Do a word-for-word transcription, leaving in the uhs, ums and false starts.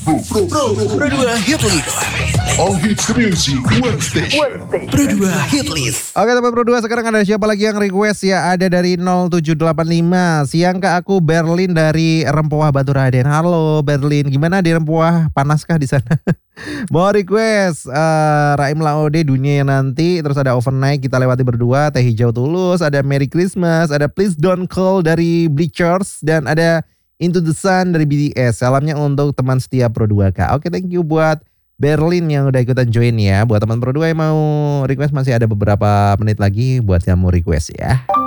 Pro, Pro, Pro dua Hit List. All hits music, one station. Pro dua Hit List. Oke teman Pro dua, sekarang ada siapa lagi yang request ya? Ada dari nol tujuh delapan lima. Siang Kak, aku Berlin dari Rempoah Baturaden. Halo Berlin, gimana di Rempoah? Panaskah di sana? Mau request uh, Raim Laode Dunia Yang Nanti. Terus ada Overnight Kita Lewati Berdua, Teh Hijau Tulus. Ada Merry Christmas. Ada Please Don't Call dari Bleachers. Dan ada Into the Sun dari B T S. Salamnya untuk teman setia Pro dua Kak. Oke, thank you buat Berlin yang udah ikutan join ya. Buat teman Pro dua yang mau request, masih ada beberapa menit lagi buat yang mau request ya.